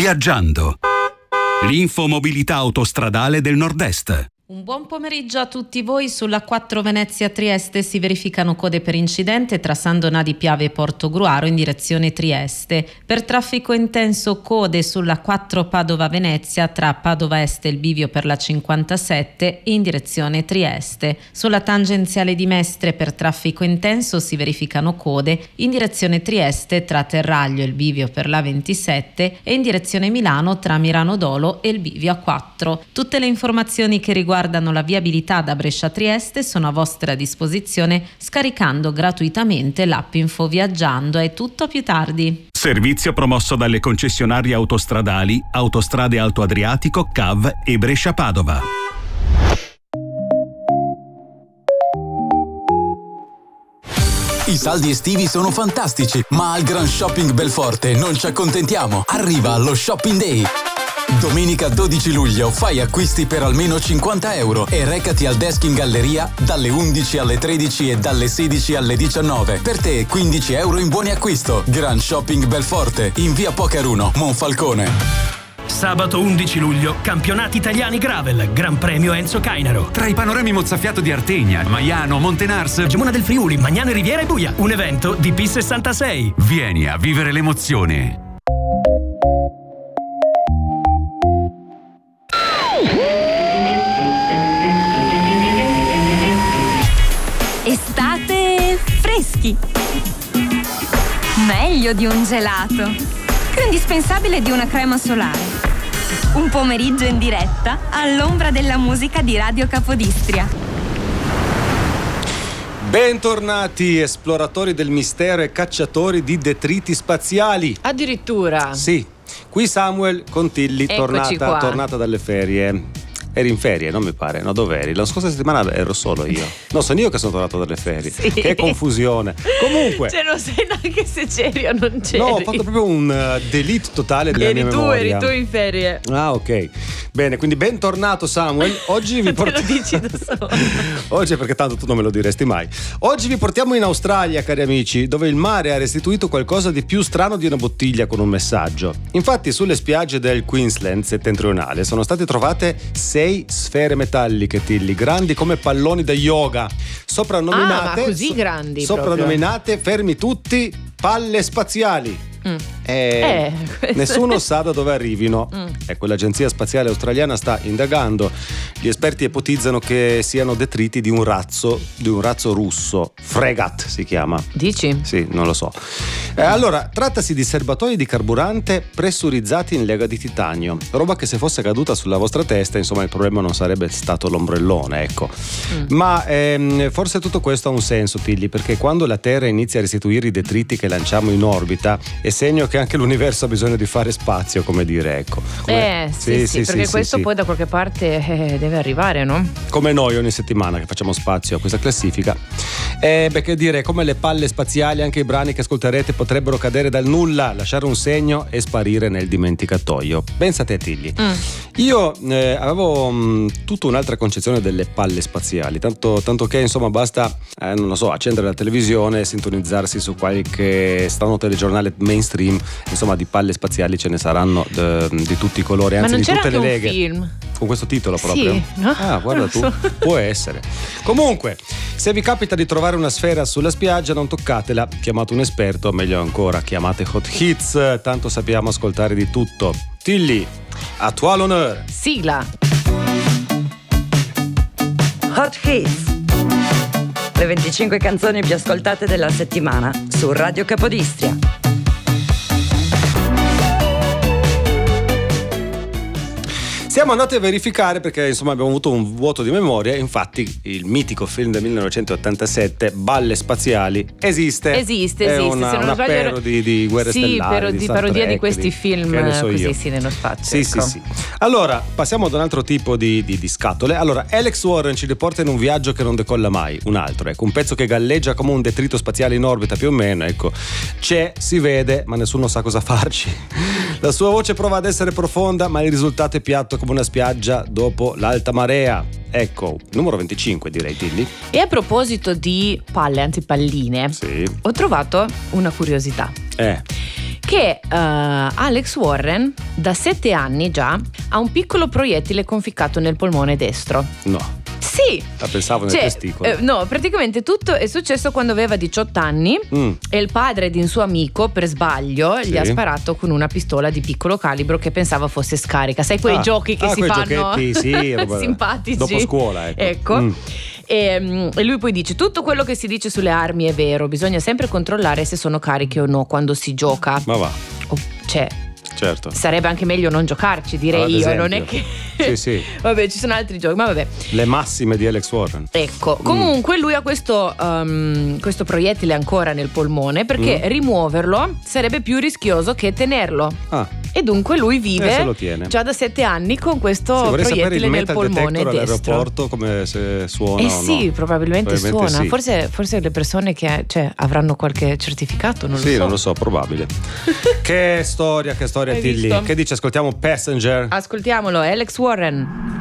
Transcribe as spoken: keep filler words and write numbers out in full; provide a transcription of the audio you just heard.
Viaggiando. L'infomobilità autostradale del Nord-Est. Un buon pomeriggio a tutti voi. Sulla quattro Venezia-Trieste si verificano code per incidente tra San Donà di Piave e Portogruaro in direzione Trieste. Per traffico intenso code sulla quattro Padova-Venezia tra Padova Est e il bivio per la cinquantasette in direzione Trieste. Sulla tangenziale di Mestre per traffico intenso si verificano code in direzione Trieste tra Terraglio e il bivio per la ventisette e in direzione Milano tra Mirano Dolo e il bivio a quattro. Tutte le informazioni che riguardano riguardano la viabilità da Brescia a Trieste sono a vostra disposizione scaricando gratuitamente l'app Info Viaggiando. È tutto, a più tardi. Servizio promosso dalle concessionarie autostradali Autostrade Alto Adriatico, C A V e Brescia Padova. I saldi estivi sono fantastici, ma al Gran Shopping Belforte non ci accontentiamo. Arriva lo Shopping Day. Domenica dodici luglio fai acquisti per almeno cinquanta euro e recati al desk in galleria dalle undici alle tredici e dalle sedici alle diciannove. Per te quindici euro in buoni acquisto. Gran Shopping Belforte, in via Pocaruno, Monfalcone. Sabato undici luglio, campionati italiani Gravel, Gran Premio Enzo Cainaro. Tra i panorami mozzafiato di Artegna, Maiano, Montenars, Gemona del Friuli, Magnano e Riviera e Buia. Un evento di P sessantasei. Vieni a vivere l'emozione. Estate freschi. Meglio di un gelato. Più indispensabile di una crema solare. Un pomeriggio in diretta all'ombra della musica di Radio Capodistria. Bentornati esploratori del mistero e cacciatori di detriti spaziali. Addirittura. Sì, qui Samuel Contilli, tornata, tornata dalle ferie. Eri in ferie, non mi pare, no? Dove eri? La scorsa settimana ero solo io. No, sono io che sono tornato dalle ferie. Sì. Che confusione. Comunque, cioè non sai neanche se c'eri o non c'eri. no, ho fatto proprio un uh, delete totale della eri mia tu, memoria. Eri tu in ferie. Ah, ok. Bene, quindi bentornato Samuel. Oggi vi portiamo. Te lo dici da solo. Oggi, perché tanto tu non me lo diresti mai. Oggi vi portiamo in Australia, cari amici, dove il mare ha restituito qualcosa di più strano di una bottiglia con un messaggio. Infatti, sulle spiagge del Queensland settentrionale sono state trovate sei sfere metalliche, Tilly, grandi come palloni da yoga, soprannominate ah, ma così grandi soprannominate, fermi tutti, palle spaziali. Mm. E eh, nessuno sa da dove arrivino. Mm. Ecco, l'agenzia spaziale australiana sta indagando. Gli esperti ipotizzano che siano detriti di un razzo di un razzo russo, Fregat si chiama. Dici? Sì, non lo so. Eh, allora, trattasi di serbatoi di carburante pressurizzati in lega di titanio, roba che se fosse caduta sulla vostra testa, insomma, il problema non sarebbe stato l'ombrellone, ecco. Mm. Ma ehm, forse tutto questo ha un senso, Tilly, perché quando la Terra inizia a restituire i detriti che lanciamo in orbita è segno che anche l'universo ha bisogno di fare spazio, come dire, ecco. Come... Eh, sì, sì, sì, perché sì, questo sì, poi da qualche parte eh, deve arrivare, no? Come noi ogni settimana che facciamo spazio a questa classifica. Eh, beh, che dire, come le palle spaziali, anche i brani che ascolterete potrebbero cadere dal nulla, lasciare un segno e sparire nel dimenticatoio. Pensa a te, Tilly. Mm. Io eh, avevo mh, tutta un'altra concezione delle palle spaziali, tanto, tanto che insomma basta, eh, non lo so, accendere la televisione e sintonizzarsi su qualche strano telegiornale mainstream, insomma di palle spaziali ce ne saranno de, di tutti i colori, anzi di tutte le leghe. Un film con questo titolo proprio? Sì, no? Ah, guarda tu, può essere. Comunque, se vi capita di trovare una sfera sulla spiaggia, non toccatela, chiamate un esperto, meglio ancora chiamate Hot Hits, tanto sappiamo ascoltare di tutto. Tilly, a toi l'honneur. Sigla. Hot Hits, le venticinque canzoni più ascoltate della settimana su Radio Capodistria. Siamo andati a verificare perché insomma abbiamo avuto un vuoto di memoria. Infatti il mitico film del millenovecentottantasette Balle spaziali esiste. Esiste, è esiste. Una, Se non una sbaglio, pero di, di guerre sì, stellari, però, di, di Star parodia Trek, di questi di, film so così io. sì nello spazio. Sì, ecco. sì, sì. Allora passiamo ad un altro tipo di, di, di scatole. Allora Alex Warren ci riporta in un viaggio che non decolla mai. Un altro, ecco, un pezzo che galleggia come un detrito spaziale in orbita più o meno. Ecco, c'è, si vede, ma nessuno sa cosa farci. La sua voce prova ad essere profonda, ma il risultato è piatto come una spiaggia dopo l'alta marea. Ecco, numero venticinque direi, Tilly. E a proposito di palle, anzi palline, sì. ho trovato una curiosità. Eh. Che uh, Alex Warren da sette anni già ha un piccolo proiettile conficcato nel polmone destro. No. Sì. La pensavo nel cioè, testicolo. Eh, no, praticamente tutto è successo quando aveva diciotto anni mm. e il padre di un suo amico per sbaglio sì. gli ha sparato con una pistola di piccolo calibro che pensava fosse scarica. Sai quei ah. giochi che ah, si fanno sì, simpatici dopo scuola, ecco. Ecco. Mm. E, e lui poi dice: tutto quello che si dice sulle armi è vero, bisogna sempre controllare se sono cariche o no quando si gioca. Ma va. Oh, cioè certo. Sarebbe anche meglio non giocarci, direi io, esempio. non è che sì, sì. Vabbè, ci sono altri giochi, ma vabbè. Le massime di Alex Warren. Ecco, comunque mm. lui ha questo, um, questo proiettile ancora nel polmone perché mm. rimuoverlo sarebbe più rischioso che tenerlo. Ah. E dunque lui vive eh, lo tiene. già da sette anni con questo sì, proiettile nel polmone destro. All'aeroporto come se suona eh o sì, no? probabilmente, probabilmente suona. Sì. Forse, forse le persone che cioè, avranno qualche certificato, non lo sì, so. non lo so, probabile. Che storia, che storia, Hai Tilly. visto? Che dice? Ascoltiamo Passenger. Ascoltiamolo, Alex Warren.